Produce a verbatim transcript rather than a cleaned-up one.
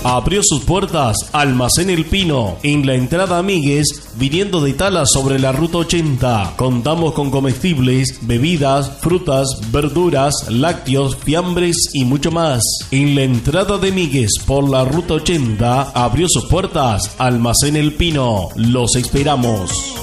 Abrió sus puertas Almacén El Pino, en la entrada Amigues, viniendo de Tala sobre la ruta ochenta. Contamos con comestibles, bebidas, frutas, verduras, lácteos, fiambres y mucho más. En la entrada de Migues por la ruta ochenta abrió sus puertas Almacén El Pino. Los esperamos.